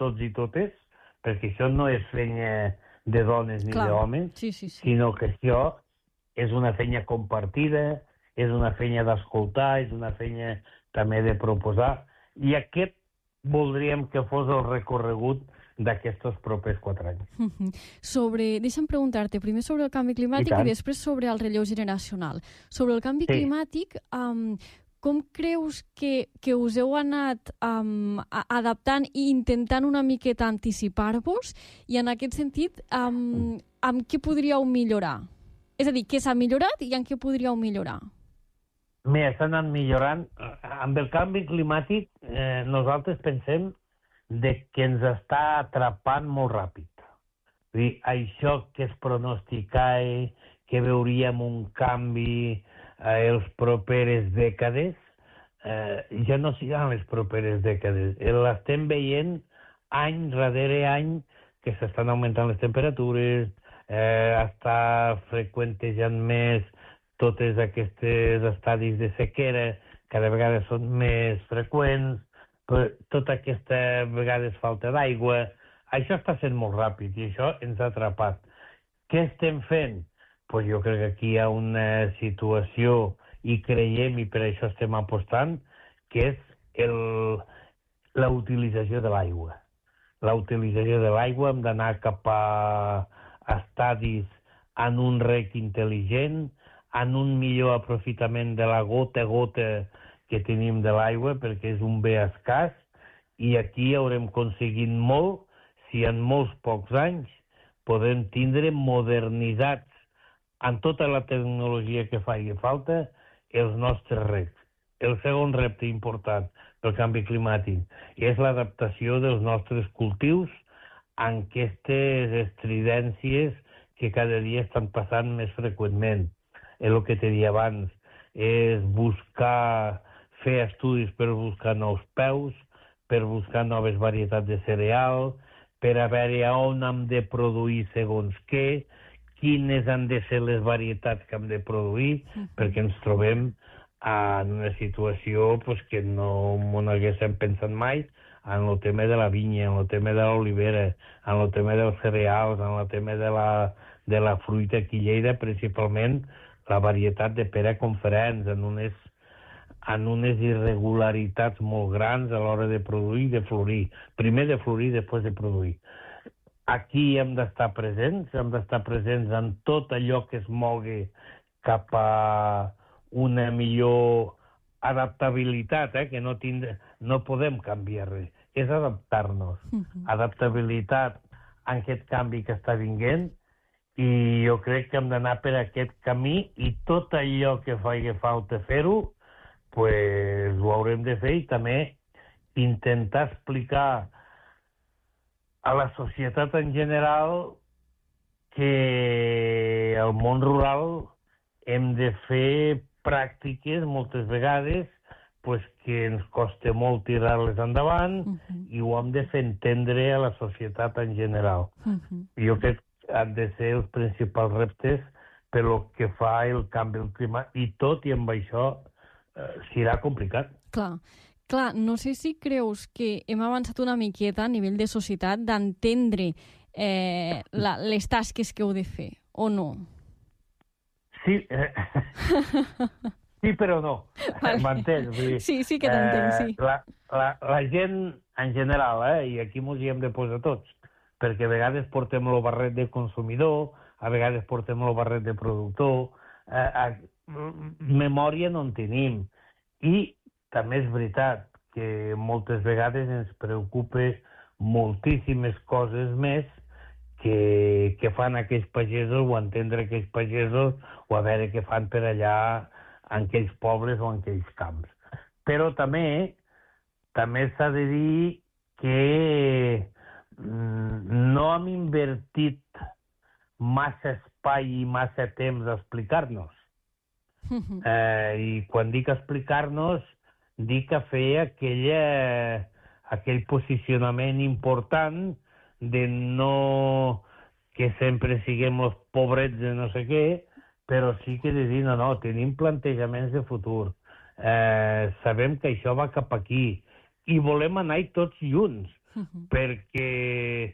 tots i totes, perquè això no és feina de dones ni d'homes, sinó que això és una feina compartida, és una feina d'escoltar, és una feina també de proposar, i aquest voldríem que fos el recorregut d'aquests propers 4 anys. Deixa'm preguntar-te primer sobre el canvi climàtic i després sobre el relleu generacional. Sobre el canvi climàtic, com creus que us heu anat adaptant i intentant una miqueta anticipar-vos? I en aquest sentit, amb què podríeu millorar? És a dir, què s'ha millorat i en què podríeu millorar? Mira, s'ha anat millorant. Amb el canvi climàtic, nosaltres pensem que ens està atrapant molt ràpid. Vull dir, això que es pronosticava, que veuríem un canvi els properes dècades, ja no siguin les properes dècades. L'estem veient any darrere any que s'estan augmentant les temperatures, està freqüentejant més totes aquestes estadis de sequera, cada vegada són més freqüents, tota aquesta vegades falta d'aigua. Això està sent molt ràpid i això ens ha atrapat. Què estem fent? Pues jo crec que aquí hi ha una situació, i creiem, i per això estem apostant, que és la utilització de l'aigua. La utilització de l'aigua, hem d'anar cap a estadis en un rec intel·ligent, en un millor aprofitament de la gota a gota que tenim de l'aigua, perquè és un bé escàs, i aquí haurem aconseguit molt si en molts pocs anys podem tindre modernitzats amb tota la tecnologia que faci falta els nostres recs. El segon repte important del canvi climàtic és l'adaptació dels nostres cultius en aquestes estridències que cada dia estan passant més freqüentment. És el que t'he dit abans, és fer estudis per buscar nous peus, per buscar noves varietats de cereal, per a veure on hem de produir segons què, quines han de ser les varietats que hem de produir, perquè ens trobem en una situació que no m'ho haguéssim pensat mai, en el tema de la vinya, en el tema de l'olivera, en el tema dels cereals, en el tema de la fruita aquí a Lleida, principalment la varietat de pera conferents, en unes irregularitats molt grans a l'hora de produir i de florir. Primer de florir, després de produir. Aquí hem d'estar presents en tot allò que es mogui cap a una millor adaptabilitat, que no podem canviar res, és adaptar-nos. Adaptabilitat a aquest canvi que està vinguent, i jo crec que hem d'anar per aquest camí, i tot allò que faci falta fer-ho, pues ho haurem de fer, i també intentar explicar a la societat en general que al món rural hem de fer pràctiques moltes vegades que ens costa molt tirar-les endavant, i ho hem de fer entendre a la societat en general. Jo crec que han de ser els principals reptes per lo que fa el canvi climàtic, i tot i amb això serà complicat. Clar, no sé si creus que hem avançat una miqueta a nivell de societat d'entendre les tasques que heu de fer, o no? Sí, sí però no. M'entens? Sí que t'entenc, sí. La gent en general, i aquí ens hi hem de posar tots, perquè a vegades portem el barret de consumidor, a vegades portem el barret de productor, memòria no en tenim. I també és veritat que moltes vegades ens preocupa moltíssimes coses més que fan aquells pagesos, o entendre aquells pagesos, o a veure què fan per allà en aquells pobles o en aquells camps. Però també s'ha de dir que no hem invertit massa espai i massa temps a explicar-nos. I quan dic explicar-nos, dic a fer aquell posicionament important de no que sempre siguem els pobrets de no sé què, però sí que de dir, no, tenim plantejaments de futur. Sabem que això va cap aquí i volem anar tots junts. perquè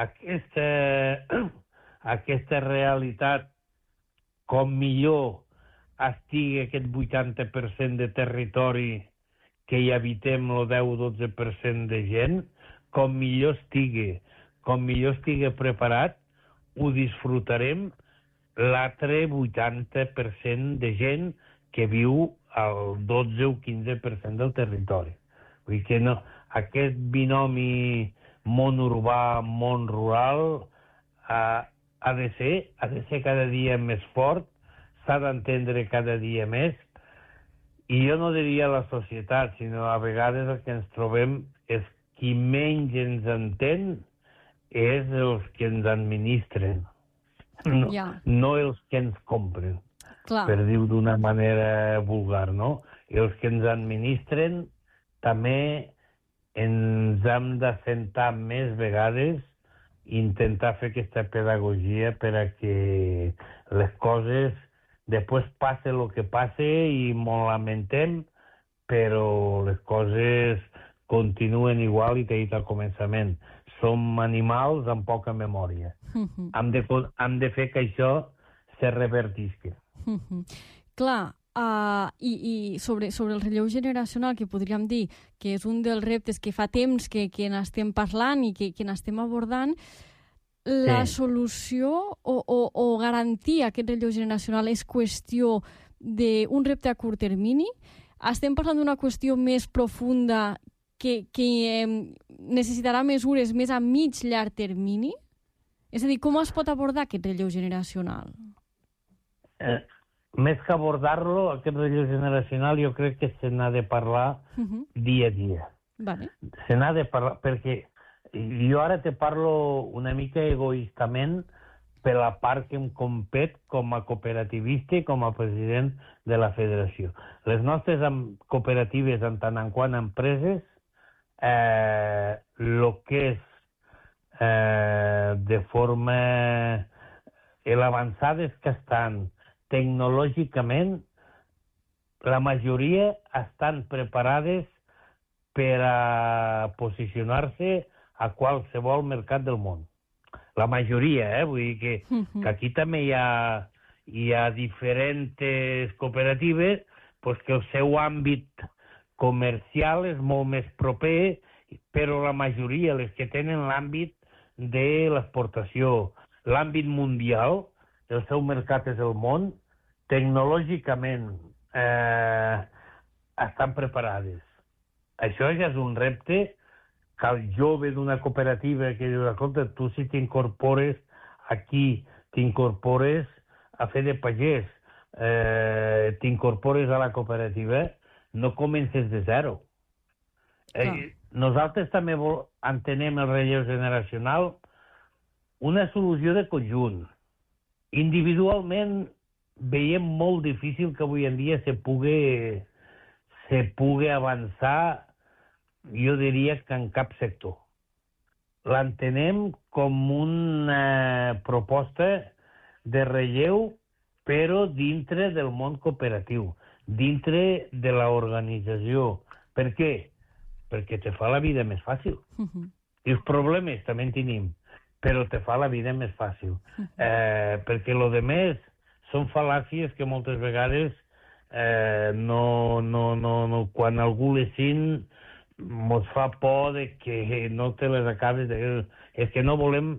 aquesta realitat, com millor estigui aquest 80% de territori que hi habitem el 10-12% de gent, com millor estigui preparat, ho disfrutarem l'altre 80% de gent que viu al 12 o 15% del territori. Vull dir que no, aquest binomi món urbà, món rural, ha de ser cada dia més fort, s'ha d'entendre cada dia més, i jo no diria la societat, sinó a vegades el que ens trobem és qui menys ens entén és els que ens administren, no els que ens compren, per dir-ho d'una manera vulgar, no? Els que ens administren també ens hem de sentar més vegades i intentar fer aquesta pedagogia per a que les coses, després passe el que passe i molt lamentem, però les coses continuen igual i t'he dit al començament. Som animals amb poca memòria. Hem de fer que això se revertisca. Clar, i sobre el relleu generacional, que podríem dir que és un dels reptes que fa temps que n'estem parlant i que n'estem abordant, la solució o garantir aquest relleu generacional és qüestió d'un repte a curt termini? Estem parlant d'una qüestió més profunda que necessitarà mesures més a mig-llarg termini? És a dir, com es pot abordar aquest relleu generacional? Més que abordar-lo, aquest relleu generacional, jo crec que se n'ha de parlar dia a dia. Se n'ha de parlar, perquè jo ara te parlo una mica egoistament per la part que em compet com a cooperativista i com a president de la federació. Les nostres cooperatives, en tant en quant a empreses, el que és de forma l'avançades que estan tecnològicament, la majoria estan preparades per a posicionar-se a qualsevol mercat del món. La majoria, vull dir que aquí també hi ha diferents cooperatives que el seu àmbit comercial és molt més proper, però la majoria, les que tenen l'àmbit de l'exportació, l'àmbit mundial, el seu mercat és el món, tecnològicament estan preparades. Això ja és un repte que el jove d'una cooperativa que diu, escolta, tu si t'incorpores aquí, t'incorpores a fer de pagès, t'incorpores a la cooperativa, no comences de zero. Nosaltres també entenem el relleu generacional una solució de conjunt. Individualment veiem molt difícil que avui en dia se pugui avançar, jo diria que en cap sector. L'entenem com una proposta de relleu, però dintre del món cooperatiu, dintre de l'organització. Per què? Perquè te fa la vida més fàcil. Els problemes també en tenim, però te fa la vida més fàcil. Perquè el que més són fal·làcies que moltes vegades quan algú les sent ens fa por de que no te les acabes de... És que no volem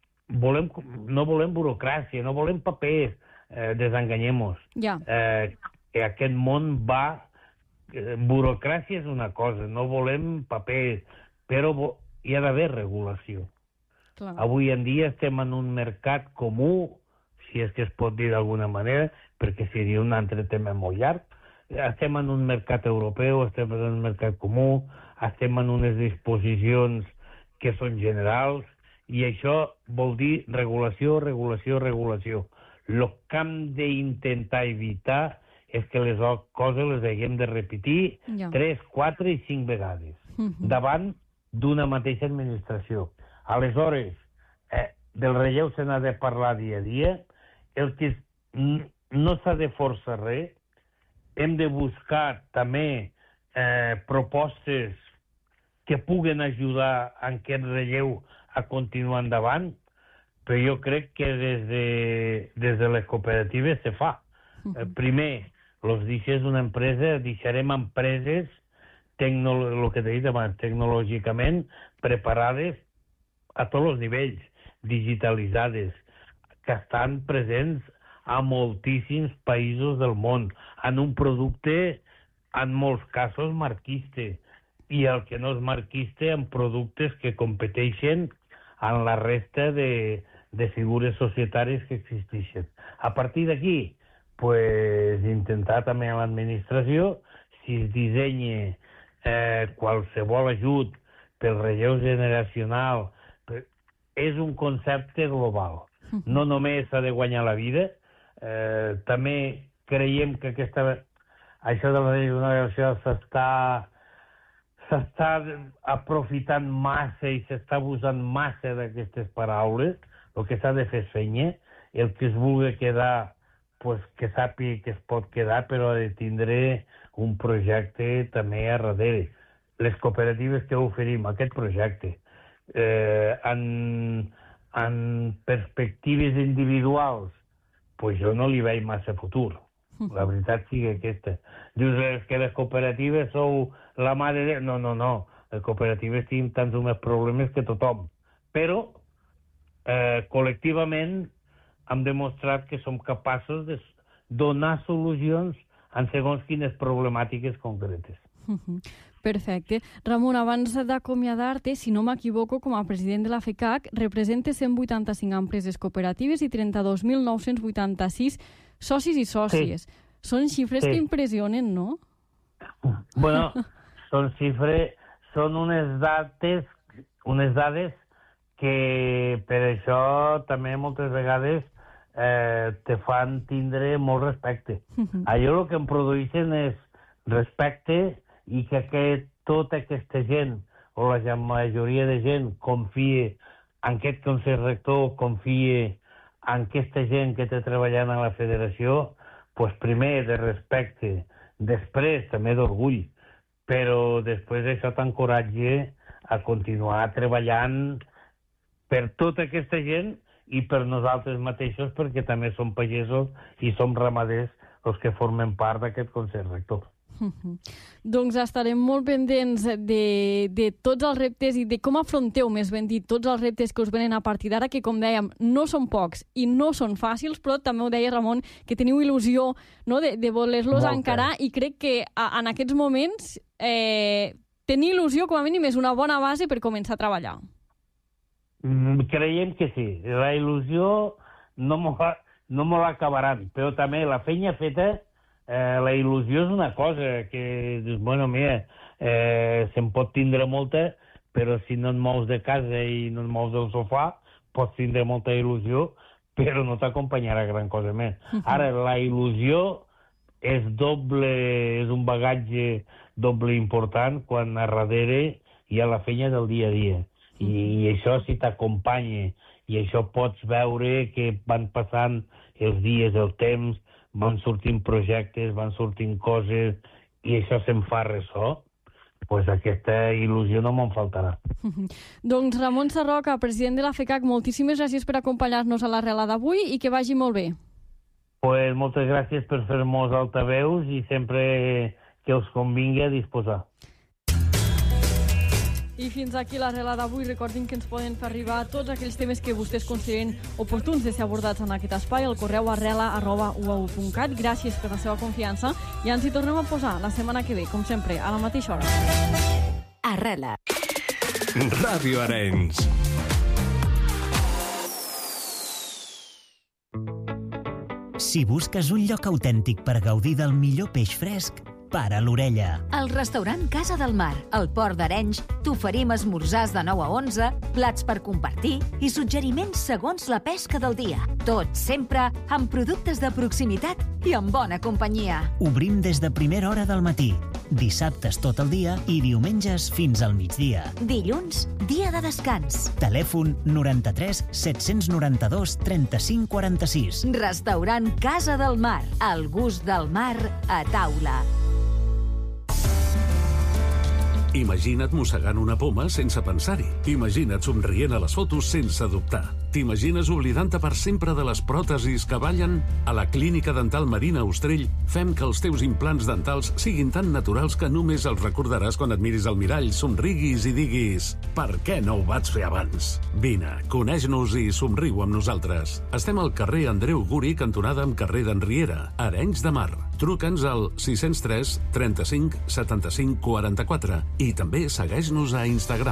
burocràcia, no volem papers, desenganyem-nos. Que aquest món va... Burocràcia és una cosa, no volem papers, però hi ha d'haver regulació. Avui en dia estem en un mercat comú, si és que es pot dir d'alguna manera, perquè seria un altre tema molt llarg. Estem en un mercat europeu, estem en un mercat comú, estem en unes disposicions que són generals, i això vol dir regulació, regulació, regulació. El que hem d'intentar evitar és que les coses les haguem de repetir 3, 4 i 5 vegades davant d'una mateixa administració. Aleshores, del relleu se n'ha de parlar dia a dia. El que no s'ha de forçar res. Hem de buscar també propostes que puguen ajudar a aquest relleu a continuar endavant, però jo crec que des de les cooperatives se fa. Primer, els deixes una empresa, deixarem empreses el que t'he dit abans, tecnològicament preparades a tots els nivells, digitalitzades, que estan presents a moltíssims països del món, en un producte, en molts casos, marquista, i el que no és marquista, en productes que competeixen en la resta de figures societàries que existeixen. A partir d'aquí, intentar també a l'administració, si es dissenya qualsevol ajut pel relleu generacional, és un concepte global. No només s'ha de guanyar la vida, també creiem que això de la generació s'està aprofitant massa i s'està abusant massa d'aquestes paraules. El que s'ha de fer és feina. El que es vulgui quedar, que sàpiga que es pot quedar, però ha de tindre un projecte també a darrere. Les cooperatives que oferim aquest projecte en perspectives individuals, jo no li veig massa futur. La veritat sigui aquesta. Dius que les cooperatives sou la mare de... No. Les cooperatives tenim tants o més problemes que tothom. Però, col·lectivament, hem demostrat que som capaços de donar solucions en segons quines problemàtiques concretes. Perfecte. Ramon, abans d'acomiadar-te, si no m'equivoco, com a president de la FECAC, representa 185 empreses cooperatives i 32.986 socis i sòcies. Sí. Són xifres que impressionen, no? Bueno, són unes dades que per això també moltes vegades te fan tindre molt respecte. Allò el que em produeixen és respecte i que tota aquesta gent, o la majoria de gent, confie en aquest Consell Rector, confie en aquesta gent que està treballant a la federació, primer de respecte, després també d'orgull, però després això t'encoratja a continuar treballant per tota aquesta gent i per nosaltres mateixos, perquè també som pagesos i som ramaders els que formen part d'aquest Consell Rector. Doncs estarem molt pendents de tots els reptes i de com afronteu, més ben dit, tots els reptes que us venen a partir d'ara, que, com dèiem, no són pocs i no són fàcils, però també ho deia Ramon, que teniu il·lusió, no?, de voler-los encarar, i crec que en aquests moments tenir il·lusió, com a mínim, és una bona base per començar a treballar. Creiem que sí. La il·lusió no me l'acabaran, però també la feina feta. La il·lusió és una cosa que, bueno, mira, se'n pot tindre molta, però si no et mous de casa i no et mous del sofà, pots tindre molta il·lusió, però no t'acompanyarà gran cosa més. Ara, la il·lusió és un bagatge doble important quan a darrere hi ha la feina del dia a dia. I això, si t'acompanya, i això pots veure que van passant els dies, el temps, van sortint projectes, van sortint coses, i això se'n fa ressò, aquesta il·lusió no me'n faltarà. Doncs Ramon Sarroca, president de la FECAC, moltíssimes gràcies per acompanyar-nos a l'Arrela d'avui i que vagi molt bé. Moltes gràcies per fer-nos altaveus i sempre que us convingui a disposar. I fins aquí l'Arrela d'avui. Recordin que ens poden fer arribar tots aquells temes que vostès consideren oportuns de ser abordats en aquest espai al correu arrela@uau.cat. Gràcies per la seva confiança i ens hi tornem a posar la setmana que ve, com sempre, a la mateixa hora. Arrela. Ràdio Arenys. Si busques un lloc autèntic per gaudir del millor peix fresc, para l'orella. Al restaurant Casa del Mar, al Port d'Arenys, t'oferim esmorzars de 9 a 11, plats per compartir i suggeriments segons la pesca del dia. Tot sempre amb productes de proximitat i amb bona companyia. Obrim des de primera hora del matí, dissabtes tot el dia i diumenges fins al migdia. Dilluns, dia de descans. Telèfon 93 792 35 46. Restaurant Casa del Mar, el gust del mar a taula. Imagina't mossegant una poma sense pensar-hi. Imagina't somrient a les fotos sense dubtar. T'imagines oblidant-te per sempre de les pròtesis que ballen? A la Clínica Dental Marina Ostrell fem que els teus implants dentals siguin tan naturals que només els recordaràs quan et miris al mirall, somriguis i diguis «Per què no ho vaig fer abans?» Vine, coneix-nos i somriu amb nosaltres. Estem al carrer Andreu Guri, cantonada amb carrer d'Enriera, Arenys de Mar. Truca'ns al 603 35 75 44 i també segueix-nos a Instagram.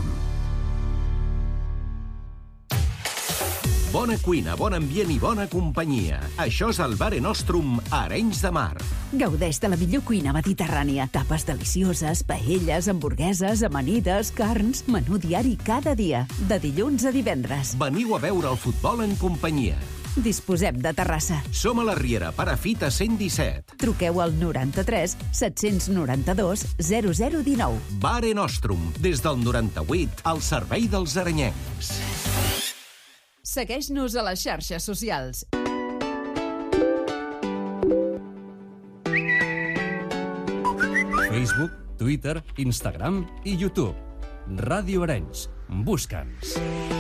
Bona cuina, bon ambient i bona companyia. Això és el Mare Nostrum a Arenys de Mar. Gaudeix de la millor cuina mediterrània. Tapes delicioses, paelles, hamburgueses, amanides, carns... Menú diari cada dia, de dilluns a divendres. Veniu a veure el futbol en companyia. Disposem de terrassa. Som a la Riera, Perafita 117. Truqueu al 93 792 0019. Mare Nostrum, des del 98, al servei dels arenyencs. Segueix-nos a les xarxes socials. Facebook, Twitter, Instagram i YouTube. Ràdio Arenys. Busca'ns.